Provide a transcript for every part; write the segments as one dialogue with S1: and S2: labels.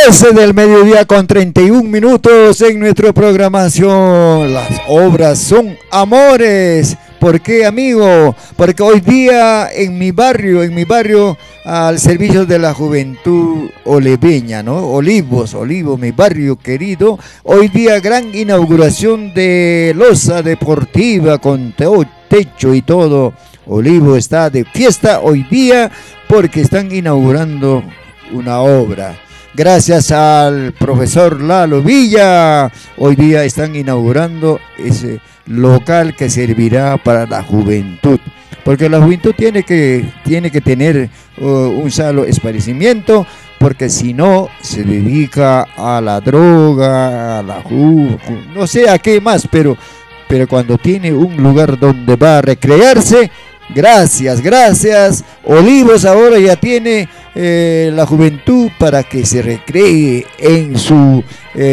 S1: 12 del mediodía con 31 minutos en nuestra programación. Las obras son amores. ¿Por qué, amigo? Porque hoy día en mi barrio, al servicio de la juventud oliveña, ¿no? Olivos, mi barrio querido. Hoy día gran inauguración de losa deportiva con techo y todo. Olivo está de fiesta hoy día porque están inaugurando una obra. Gracias al profesor Lalo Villa, hoy día están inaugurando ese local que servirá para la juventud, porque la juventud tiene que tener un sano esparcimiento, porque si no se dedica a la droga, a la no sé a qué más, pero cuando tiene un lugar donde va a recrearse. Gracias. Olivos ahora ya tiene la juventud para que se recree en su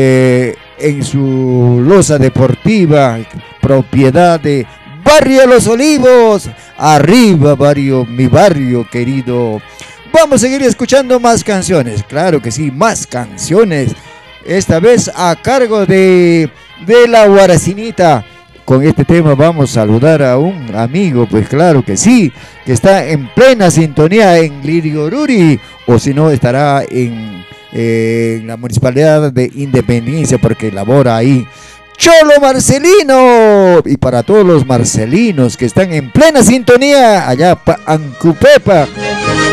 S1: losa deportiva, propiedad de Barrio Los Olivos. Arriba, mi barrio querido. Vamos a seguir escuchando más canciones, claro que sí, más canciones. Esta vez a cargo de la Guaracinita. Con este tema vamos a saludar a un amigo, pues claro que sí, que está en plena sintonía en Lirioruri, o si no estará en la municipalidad de Independencia, porque labora ahí. Cholo Marcelino, y para todos los marcelinos que están en plena sintonía allá para Ancupepa.